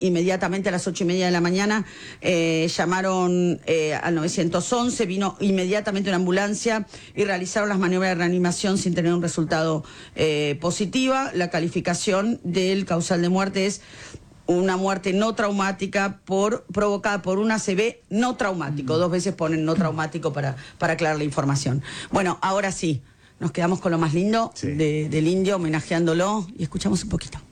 inmediatamente a las 8:30 de la mañana, llamaron al 911, vino inmediatamente una ambulancia y realizaron las maniobras de reanimación sin tener un resultado positiva. La calificación del causal de muerte es una muerte no traumática provocada por un ACV no traumático. 2 veces ponen no traumático para aclarar la información. Bueno, ahora sí, nos quedamos con lo más lindo del indio, homenajeándolo, y escuchamos un poquito.